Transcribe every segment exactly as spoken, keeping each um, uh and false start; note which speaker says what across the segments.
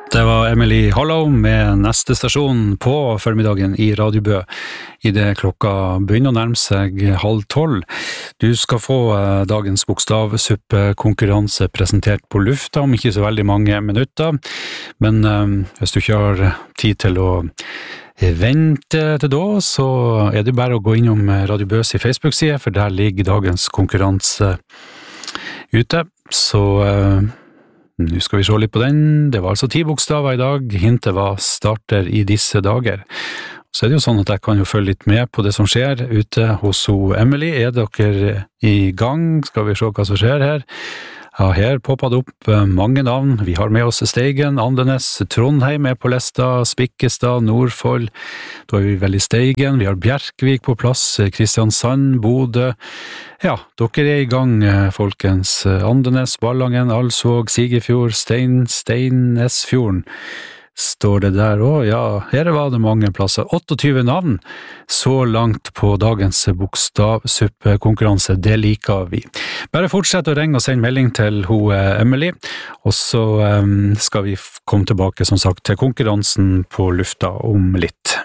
Speaker 1: Det var Emily Hollow med neste stasjon på formiddagen i Radio Bø. I det klokka begynner å nærme seg halv tolv. Du skal få dagens bokstavsuppekonkurranse presentert på lufta om ikke så veldig mange minutter. Men um, hvis du ikke har tid til å vente til da, så er det bare å gå innom Radio Bøs i Facebook-side, for der ligger dagens konkurranse ute. Så uh, nå skal vi se litt på den. Det var altså ti bokstaver i dag. Hintet var starter i disse dager. Så er det jo sånn at jeg kan jo følge litt med på det som skjer ute hos Emily. Er dere i gang? Skal vi se hva som skjer her? Ja, her poppet det opp mange navn. Vi har med oss Steigen, Andenes, Trondheim er på lista, Spikkestad, Nordfold. Da er vi vel i Steigen. Vi har Bjerkvik på plass, Kristiansand, Bodø. Ja, dere er i gang, folkens. Andenes, Ballangen, Alsvåg, Sigefjord, Stein, Steinesfjorden. Står det der også? Ja, her var det mange plasser. tjueåtte navn så langt på dagens bokstavsuppekonkurranse. Det liker vi. Bare fortsett å ringe og sende melding til ho Emily, og så um, skal vi komme tilbake som sagt til konkurransen på lufta om litt.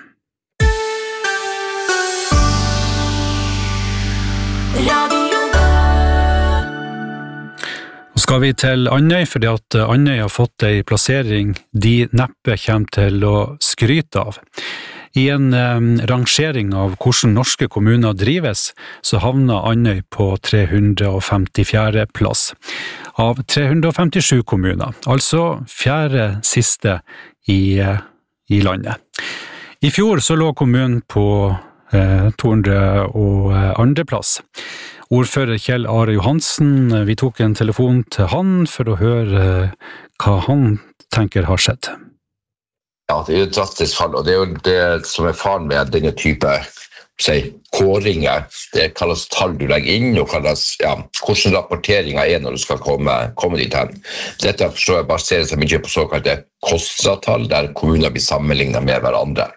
Speaker 1: Skal vi til Andøy, fordi at Andøy har fått en plassering de neppe kommer til å skryte av. I en um, rangering av hvordan norske kommuner drives, så havner Andøy på tre hundre femtifjerde plass av tre hundre femtisju kommuner, altså fjerde siste i, i landet. I fjor så lå kommunen på eh, to hundre og andre plass. Ordfører Kjell Are Johansen, vi tok en telefon til han for å høre hva han tenker har skjedd.
Speaker 2: Ja, det er jo et drastisk fall, og det er jo det som er faren med denne type si, kåringer. Det kalles tall du legger inn, og kalles, ja, hvordan rapporteringen er når du skal komme, komme dit hen. Dette forstår jeg baserer seg mye på såkalte KOSTRA-tall, der kommuner blir sammenlignet med hverandre.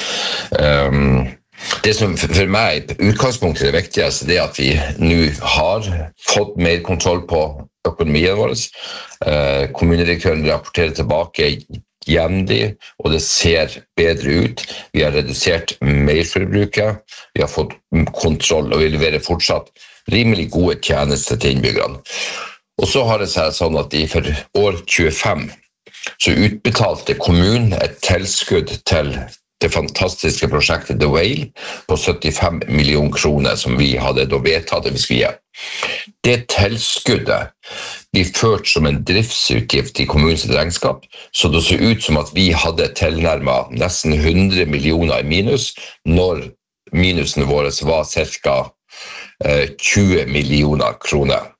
Speaker 2: Um, Det som for meg utgangspunktet er det viktigste, det er at vi nå har fått mer kontroll på økonomien vår. Eh, kommunedirektøren rapporterer tilbake jevnlig, og det ser bedre ut. Vi har redusert merforbruket, vi har fått kontroll, og vi leverer fortsatt rimelig gode tjenester til innbyggerne. Og så har det seg sånn at i for år tjuefem så utbetalte kommunen et tilskudd til det fantastiske prosjektet The Whale på syttifem millioner kroner som vi hadde da vedtatt at vi skulle gi. Det tilskuddet blir ført som en driftsutgift i kommunens regnskap, så det så ut som at vi hadde tilnærmet nesten hundre millioner i minus, når minusene våre var cirka tjue millioner kroner.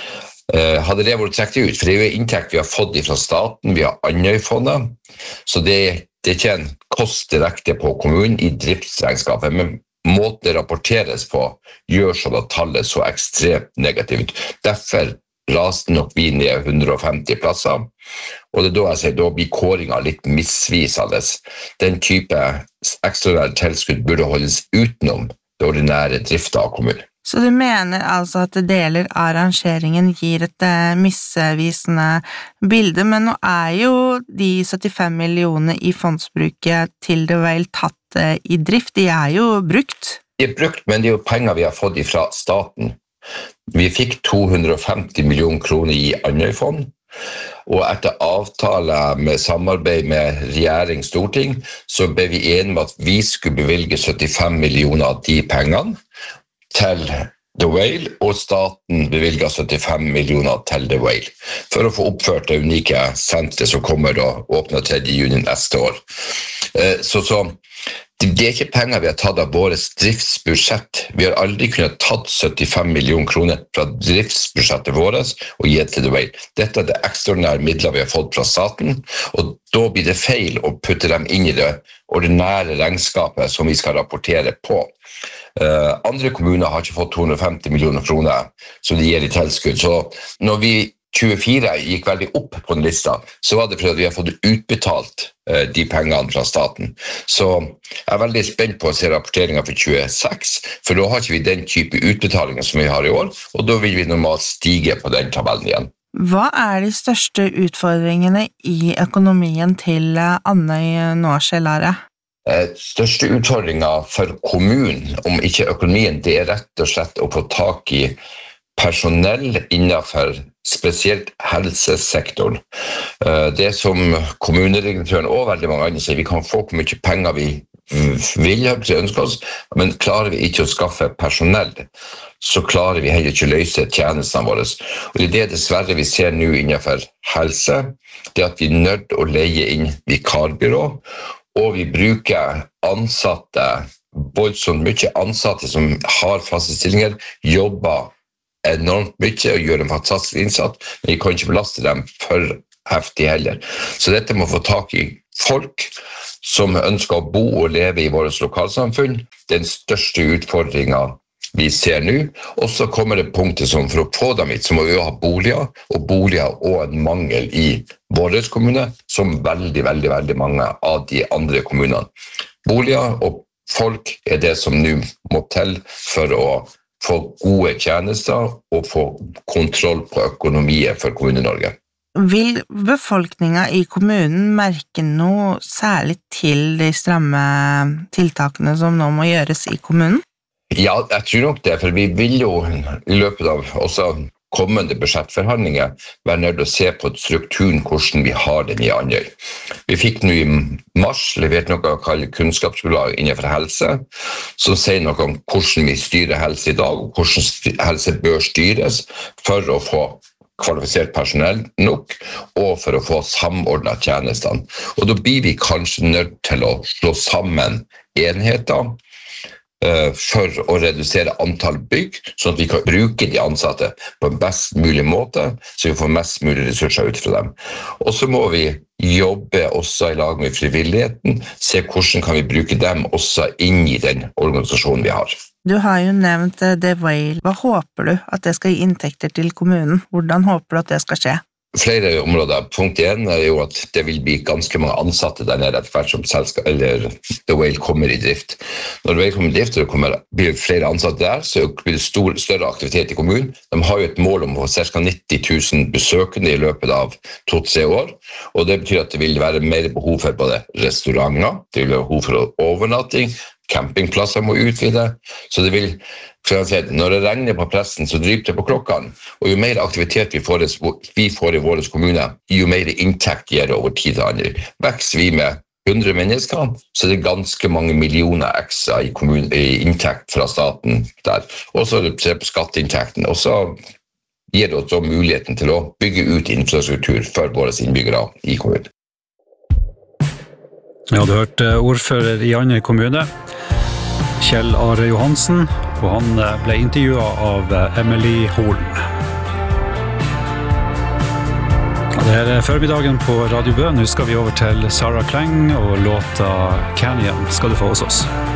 Speaker 2: Hadde det vært trukket ut, for det er jo inntekt vi har fått fra staten, vi har Andøyfondet, så det er Det er ikke en kost direkte på kommunen i driftsregnskapet, men måten det rapporteres på gjør sånn at tallet så ekstremt negativt. Derfor raste nok vi ned hundre og femti plasser, og det er da jeg sier, da blir kåringen litt misvisende. Den type ekstraordinære tilskudd burde holdes utenom det ordinære driften av kommunen.
Speaker 3: Så du mener altså at deler av rangeringen gir et misvisende bilde, men nå er jo de syttifem millioner i fondsbruket til The Whale tatt i drift, de er jo brukt.
Speaker 2: De er brukt, men det er jo penger vi har fått fra staten. Vi fikk to hundre og femti millioner kroner i Andøyfond, og etter avtale med samarbeid med regjering Storting, så ble vi enige om at vi skulle bevilge syttifem millioner av de pengene til The Whale, og staten bevilget syttifem millioner til The Whale, for å få oppført det unike senteret som kommer og åpner tredje juni neste år. Så, så det er ikke penger vi har tatt av vårt driftsbudsjett. Vi har aldri kunnet tatt syttifem millioner kroner fra driftsbudsjettet vårt og gitt til The Whale. Dette er det ekstraordinære midler vi har fått fra staten, og da blir det feil å putte dem inn i det ordinære regnskapet som vi skal rapportere på. Uh, andre kommuner har ikke fått to hundre og femti millioner kroner som de gir i tilskudd, så når vi tjuefire gikk veldig opp på den lista, så var det fordi vi har fått utbetalt uh, de pengene fra staten. Så jeg er veldig spent på å se rapporteringen for tjueseks, for da har ikke vi den type utbetalinger som vi har i år, og da vil vi normalt stige på den tabellen igjen.
Speaker 3: Hva er de største utfordringene i økonomien til Andøy nå, Kjell Are?
Speaker 2: Største utfordringen for kommunen, om ikke økonomien, det er rett og slett å få tak i personell innenfor spesielt helsesektoren. Det som kommunedirektøren og veldig mange andre sier, vi kan få hvor mye penger vi vil ønske oss, men klarer vi ikke å skaffe personell, så klarer vi heller ikke å løse tjenestene våre. Og det er det dessverre vi ser nå innenfor helse, det at vi er nødt til å leie inn vikarbyrå, og vi bruker ansatte, voldsomt mye ansatte som har faste stillinger, jobber enormt mye og gjør en fantastisk innsats, men vi kan ikke belaste dem for heftig heller. Så dette må få tak i folk som ønsker å bo og leve i vårt lokalsamfunn. Den største utfordringen vi ser nå, og så kommer det punkter som for å få dem hit, så må vi jo ha boliger, og boliger og en mangel i vår kommune, som veldig, veldig, veldig mange av de andre kommunene. Boliger og folk er det som nå må til for å få gode tjenester og få kontroll på økonomien for Kommune-Norge.
Speaker 3: Vil befolkningen i kommunen merke noe særlig til de stramme tiltakene som nå må gjøres i kommunen?
Speaker 2: Ja, jeg tror nok det, for vi vil jo i løpet av også kommende budsjettforhandlinger være nødt til å se på strukturen hvordan vi har den i Andøy. Vi fikk nå i mars levert noe å kalle kunnskapsgrunnlag innenfor helse, som sier noe om hvordan vi styrer helse i dag, og hvordan helse bør styres for å få kvalifisert personell nok, og for å få samordnet tjenestene. Og da blir vi kanskje nødt til å slå sammen enheter for å redusere antall bygg, sånn at vi kan bruke de ansatte på en best mulig måte, så vi får mest mulig ressurser ut fra dem. Og så må vi jobbe også i lag med frivilligheten, se hvordan kan vi bruke dem også inn i den organisasjonen vi har.
Speaker 3: Du har jo nevnt The Whale. Hva håper du at det skal gi inntekter til kommunen? Hvordan håper du at det skal skje?
Speaker 2: Flere områder. Punkt én er jo at det vil bli ganske mange ansatte der nede etter hvert som selskap, eller The Whale kommer i drift. Når The Whale kommer i drift, og det kommer, blir flere ansatte der, så blir det stor, større aktivitet i kommunen. De har jo et mål om å få ca. nitti tusen besøkende i løpet av to-tre år, og det betyr at det vil være mer behov for både restauranter, det vil være behov for overnatting, campingplasser må utvide, så det vil, når det regner på pressen, så dryper det på klokkene, og jo mer aktivitet vi får, vi får i vår kommune, jo mer inntekt gir det over tid til andre. Vekster vi med hundre mennesker, så er det ganske mange millioner ekstra i, kommunen, i inntekt fra staten der, og så ser vi på skatteinntekten, og så gir det oss muligheten til å bygge ut infrastruktur for våre innbyggere i kommunen.
Speaker 1: Ja, du hørte ordfører i Andøy kommune, Kjell Are Johansen, og han ble intervjuet av Emily Holen. Ja, det er formiddagen på Radio Bø. Nå skal vi over til Sarah Kleng og låta Canyon skal du få hos oss.